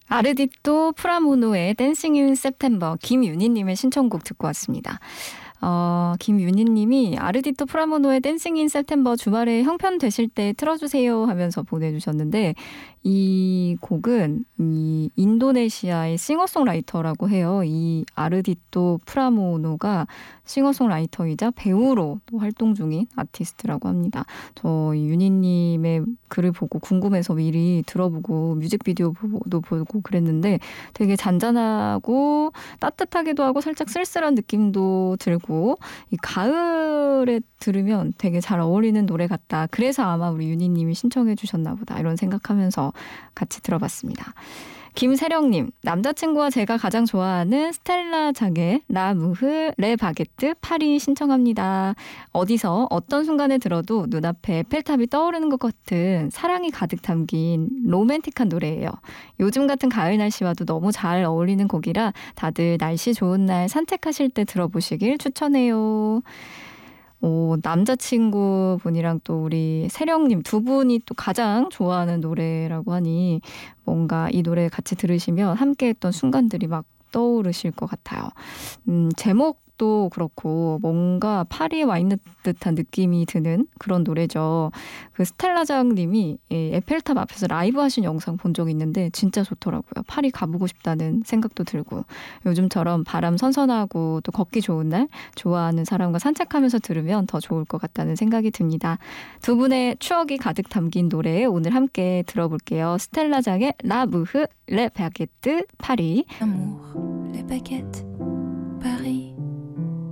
아르디또 프라모노의 댄싱 인 september 김윤희님의 신청곡 듣고 왔습니다. 김윤희님이 아르디또 프라모노의 댄싱 인 september 주말에 형편 되실 때 틀어주세요 하면서 보내주셨는데 이 곡은 이 인도네시아의 싱어송라이터라고 해요. 이 아르디또 프라모노가 싱어송라이터이자 배우로 또 활동 중인 아티스트라고 합니다. 저 윤희님의 글을 보고 궁금해서 미리 들어보고 뮤직비디오도 보고 그랬는데 되게 잔잔하고 따뜻하기도 하고 살짝 쓸쓸한 느낌도 들고 이 가을에 들으면 되게 잘 어울리는 노래 같다. 그래서 아마 우리 윤희님이 신청해 주셨나 보다 이런 생각하면서 같이 들어봤습니다. 김세령님, 남자친구와 제가 가장 좋아하는 스텔라 장의 라 무흐 레 바게뜨 파리 신청합니다. 어디서 어떤 순간에 들어도 눈앞에 에펠탑이 떠오르는 것 같은 사랑이 가득 담긴 로맨틱한 노래예요. 요즘 같은 가을 날씨와도 너무 잘 어울리는 곡이라 다들 날씨 좋은 날 산책하실 때 들어보시길 추천해요. 남자친구분이랑 또 우리 세령님 두 분이 또 가장 좋아하는 노래라고 하니 뭔가 이 노래 같이 들으시면 함께했던 순간들이 막 떠오르실 것 같아요. 제목도 그렇고 뭔가 파리에 와 있는 듯한 느낌이 드는 그런 노래죠. 그 스텔라장님이 에펠탑 앞에서 라이브 하신 영상 본 적이 있는데 진짜 좋더라고요. 파리 가보고 싶다는 생각도 들고 요즘처럼 바람 선선하고 또 걷기 좋은 날 좋아하는 사람과 산책하면서 들으면 더 좋을 것 같다는 생각이 듭니다. 두 분의 추억이 가득 담긴 노래 오늘 함께 들어볼게요. 스텔라장의 라 무흐 레 바게뜨 파리. Amour, les baguettes, Paris.